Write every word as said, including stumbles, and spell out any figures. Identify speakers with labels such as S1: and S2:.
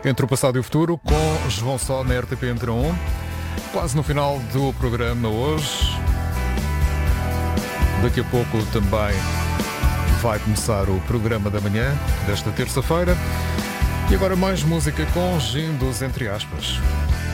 S1: Entre o Passado e o Futuro, com João Só na R T P Antena um. Quase no final do programa hoje. Daqui a pouco também vai começar o programa da manhã desta terça-feira. E agora mais música com Gin dos Entre Aspas.